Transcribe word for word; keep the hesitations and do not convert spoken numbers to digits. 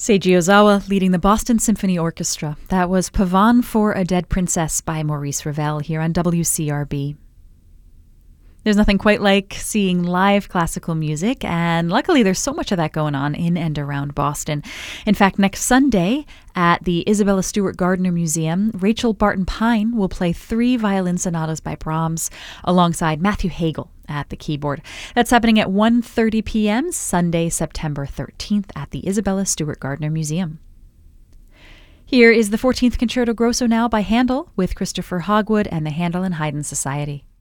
Seiji Ozawa leading the Boston Symphony Orchestra. That was Pavane for a Dead Princess by Maurice Ravel here on W C R B. There's nothing quite like seeing live classical music, and luckily there's so much of that going on in and around Boston. In fact, next Sunday at the Isabella Stewart Gardner Museum, Rachel Barton Pine will play three violin sonatas by Brahms alongside Matthew Hagel at the keyboard. That's happening at one thirty p.m. Sunday, September thirteenth at the Isabella Stewart Gardner Museum. Here is the fourteenth Concerto Grosso now by Handel with Christopher Hogwood and the Handel and Haydn Society.